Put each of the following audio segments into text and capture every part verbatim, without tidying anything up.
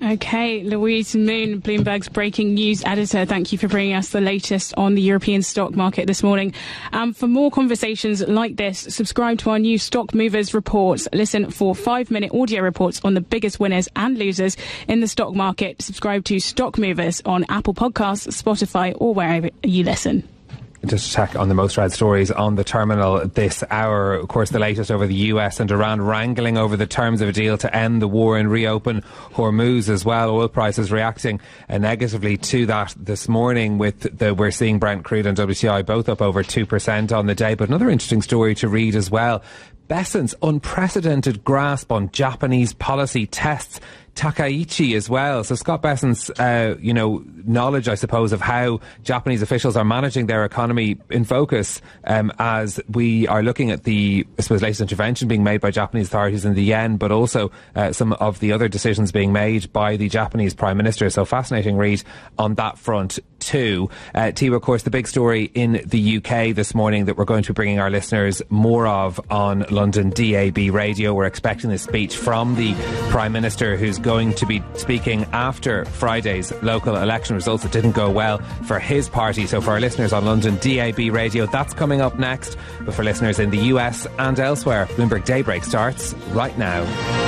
OK, Louise Moon, Bloomberg's breaking news editor. Thank you for bringing us the latest on the European stock market this morning. Um, for more conversations like this, subscribe to our new Stock Movers reports. Listen for five-minute audio reports on the biggest winners and losers in the stock market. Subscribe to Stock Movers on Apple Podcasts, Spotify, or wherever you listen. Just to check on the most read stories on the terminal this hour. Of course, the latest over the U S and Iran wrangling over the terms of a deal to end the war and reopen Hormuz as well. Oil prices reacting uh, negatively to that this morning, with the, we're seeing Brent crude and W T I both up over two percent on the day. But another interesting story to read as well. Besson's unprecedented grasp on Japanese policy tests Takaichi as well. So Scott Besson's, uh, you know, knowledge, I suppose, of how Japanese officials are managing their economy in focus um, as we are looking at the, I suppose, latest intervention being made by Japanese authorities in the yen, but also uh, some of the other decisions being made by the Japanese Prime Minister. So fascinating read on that front too. Uh, Tia, of course, the big story in the U K this morning that we're going to be bringing our listeners more of on London D A B Radio. We're expecting this speech from the Prime Minister, who's going to be speaking after Friday's local election results that didn't go well for his party. So for our listeners on London D A B Radio, that's coming up next. But for listeners in the U S and elsewhere, Bloomberg Daybreak starts right now.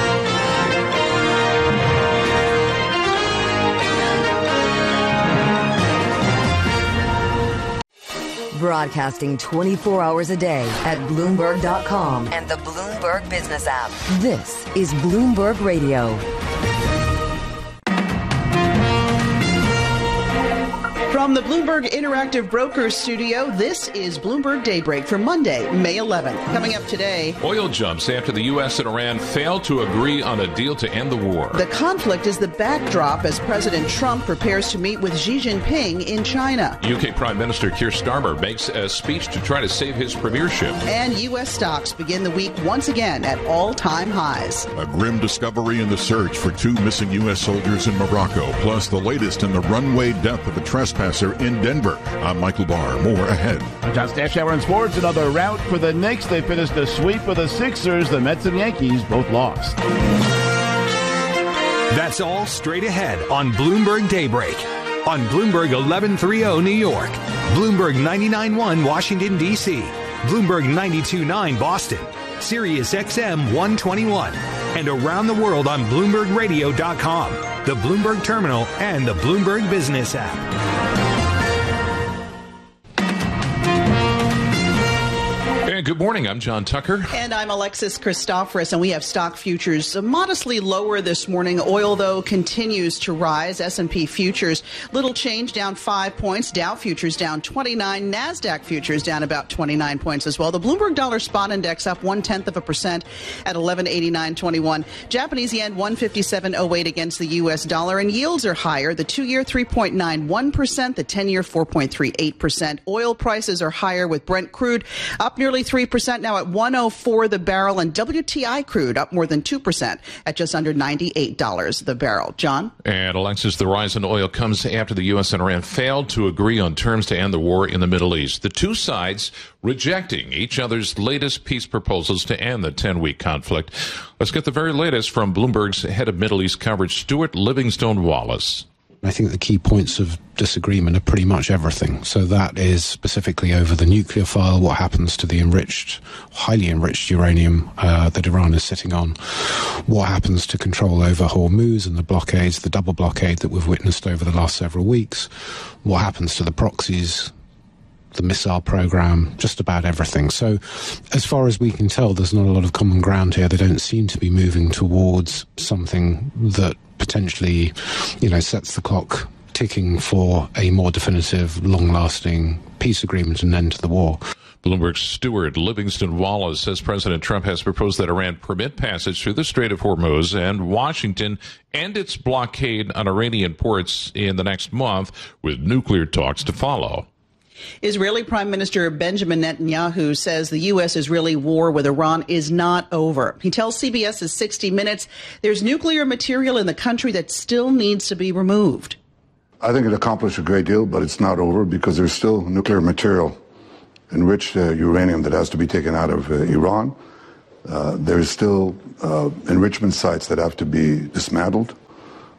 Broadcasting twenty-four hours a day at Bloomberg dot com and the Bloomberg Business app. This is Bloomberg Radio. From the Bloomberg Interactive Brokers Studio, this is Bloomberg Daybreak for Monday, May eleventh. Coming up today, oil jumps after the U S and Iran failed to agree on a deal to end the war. The conflict is the backdrop as President Trump prepares to meet with Xi Jinping in China. U K Prime Minister Keir Starmer makes a speech to try to save his premiership. And U S stocks begin the week once again at all-time highs. A grim discovery in the search for two missing U S soldiers in Morocco, plus the latest in the runway death of a trespasser in Denver. I'm Michael Barr. More ahead. I'm John Stashower in sports. Another rout for the Knicks. They finished a sweep of the Sixers. The Mets and Yankees both lost. That's all straight ahead on Bloomberg Daybreak. On Bloomberg eleven thirty New York, Bloomberg ninety-nine point one Washington, D C, Bloomberg ninety-two point nine Boston, Sirius X M one twenty-one, and around the world on Bloomberg Radio dot com, the Bloomberg Terminal, and the Bloomberg Business app. Good morning. I'm John Tucker. And I'm Alexis Christoforous, and we have stock futures modestly lower this morning. Oil, though, continues to rise. S and P futures, little change, down five points. Dow futures down twenty-nine. NASDAQ futures down about twenty-nine points as well. The Bloomberg Dollar Spot Index up one-tenth of a percent at eleven eighty-nine twenty-one. Japanese yen one fifty-seven oh eight against the U S dollar, and yields are higher. The two-year three point nine one percent, the ten-year four point three eight percent. Oil prices are higher, with Brent crude up nearly three percent now at one oh four the barrel, and W T I crude up more than two percent at just under ninety-eight dollars the barrel. John? And Alexis, the rise in oil comes after the U S and Iran failed to agree on terms to end the war in the Middle East. The two sides rejecting each other's latest peace proposals to end the ten-week conflict. Let's get the very latest from Bloomberg's head of Middle East coverage, Stuart Livingstone Wallace. I think the key points of disagreement are pretty much everything. So that is specifically over the nuclear file, what happens to the enriched, highly enriched uranium uh, that Iran is sitting on, what happens to control over Hormuz and the blockades, the double blockade that we've witnessed over the last several weeks, what happens to the proxies, the missile program, just about everything. So as far as we can tell, there's not a lot of common ground here. They don't seem to be moving towards something that potentially, you know, sets the clock ticking for a more definitive, long-lasting peace agreement and end to the war. Bloomberg's Stuart Livingstone Wallace says President Trump has proposed that Iran permit passage through the Strait of Hormuz, and Washington end its blockade on Iranian ports in the next month, with nuclear talks to follow. Israeli Prime Minister Benjamin Netanyahu says the U S-Israeli war with Iran is not over. He tells CBS's sixty minutes there's nuclear material in the country that still needs to be removed. I think it accomplished a great deal, but it's not over because there's still nuclear material, enriched uh, uranium, that has to be taken out of uh, Iran. Uh, there's still uh, enrichment sites that have to be dismantled.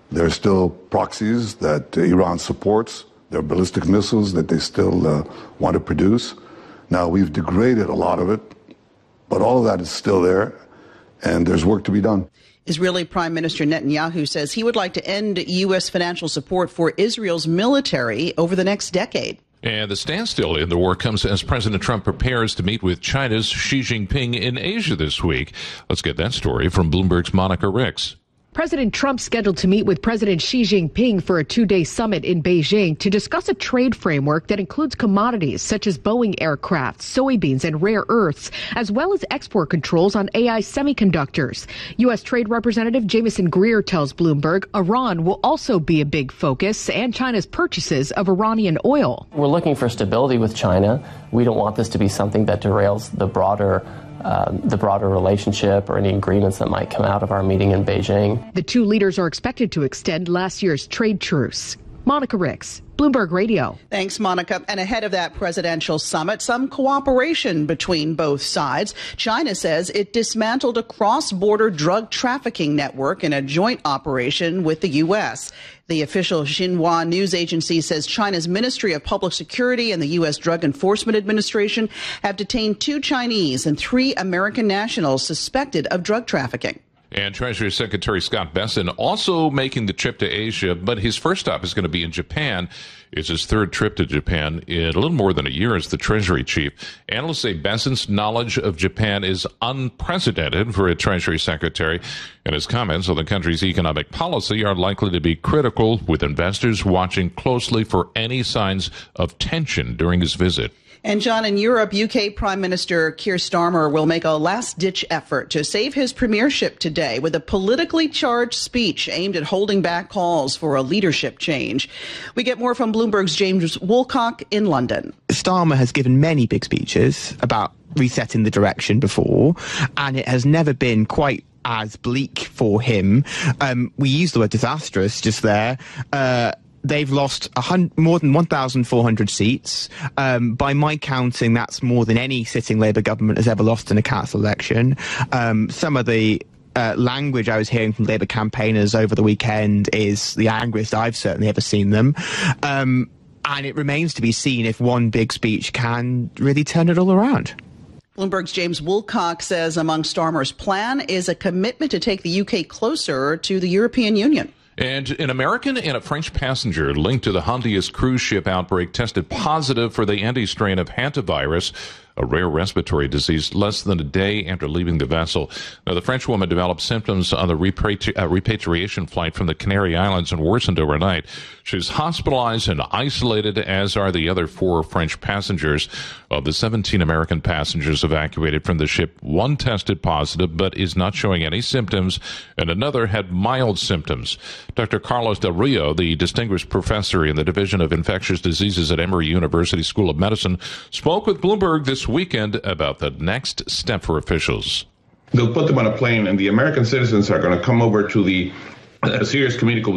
There are still proxies that Iran supports. There are ballistic missiles that they still uh, want to produce. Now, we've degraded a lot of it, but all of that is still there, and there's work to be done. Israeli Prime Minister Netanyahu says he would like to end U S financial support for Israel's military over the next decade. And the standstill in the war comes as President Trump prepares to meet with China's Xi Jinping in Asia this week. Let's get that story from Bloomberg's Monica Ricks. President Trump scheduled to meet with President Xi Jinping for a two-day summit in Beijing to discuss a trade framework that includes commodities such as Boeing aircraft, soybeans, and rare earths, as well as export controls on A I semiconductors. U S. Trade Representative Jamieson Greer tells Bloomberg Iran will also be a big focus, and China's purchases of Iranian oil. We're looking for stability with China. We don't want this to be something that derails the broader Uh, the broader relationship or any agreements that might come out of our meeting in Beijing. The two leaders are expected to extend last year's trade truce. Monica Ricks, Bloomberg Radio. Thanks, Monica. And ahead of that presidential summit, some cooperation between both sides. China says it dismantled a cross-border drug trafficking network in a joint operation with the U S. The official Xinhua news agency says China's Ministry of Public Security and the U S. Drug Enforcement Administration have detained two Chinese and three American nationals suspected of drug trafficking. And Treasury Secretary Scott Bessent also making the trip to Asia, but his first stop is going to be in Japan. It's his third trip to Japan in a little more than a year as the Treasury Chief. Analysts say Bessent's knowledge of Japan is unprecedented for a Treasury Secretary, and his comments on the country's economic policy are likely to be critical, with investors watching closely for any signs of tension during his visit. And John, in Europe, U K Prime Minister Keir Starmer will make a last-ditch effort to save his premiership today with a politically charged speech aimed at holding back calls for a leadership change. We get more from Bloomberg's James Woolcock in London. Starmer has given many big speeches about resetting the direction before, and it has never been quite as bleak for him. Um, we used the word disastrous just there. Uh, They've lost a hundred, more than one thousand four hundred seats. Um, by my counting, that's more than any sitting Labour government has ever lost in a council election. Um, some of the uh, language I was hearing from Labour campaigners over the weekend is the angriest I've certainly ever seen them. Um, and it remains to be seen if one big speech can really turn it all around. Bloomberg's James Woolcock says among Starmer's plan is a commitment to take the U K closer to the European Union. And an American and a French passenger linked to the Hondias cruise ship outbreak tested positive for the anti-strain of hantavirus, a rare respiratory disease, less than a day after leaving the vessel. Now, the French woman developed symptoms on the repatri- uh, repatriation flight from the Canary Islands and worsened overnight. She's hospitalized and isolated, as are the other four French passengers. Of the seventeen American passengers evacuated from the ship, one tested positive but is not showing any symptoms, and another had mild symptoms. Doctor Carlos Del Rio, the distinguished professor in the Division of Infectious Diseases at Emory University School of Medicine, spoke with Bloomberg this weekend about the next step for officials. They'll put them on a plane, and the American citizens are going to come over to the uh, serious communicable